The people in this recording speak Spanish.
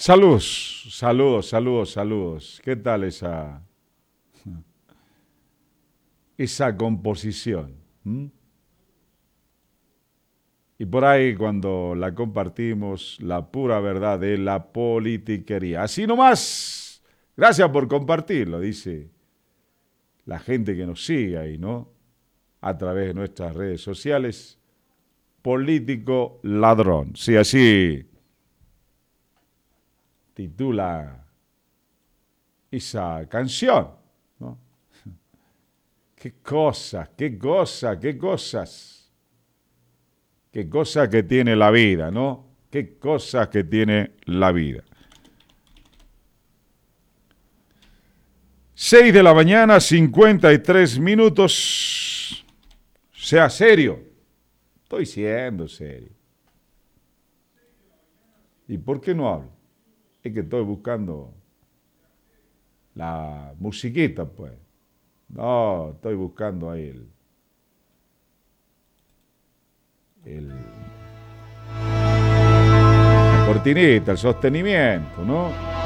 Saludos. ¿Qué tal esa composición? ¿Mm? Y por ahí cuando la compartimos, la pura verdad de la politiquería. Así nomás. Gracias por compartirlo, dice la gente que nos sigue ahí, ¿no? A través de nuestras redes sociales. Político ladrón. Sí, así titula esa canción, ¿no? Qué cosas, qué cosas, qué cosas. Qué cosas que tiene la vida, ¿no? Qué cosas que tiene la vida. 6 de la mañana, 53 minutos. Sea serio. Estoy siendo serio. ¿Y por qué no hablo? Es que estoy buscando la musiquita, pues. No, estoy buscando ahí la cortinita, el sostenimiento, ¿no?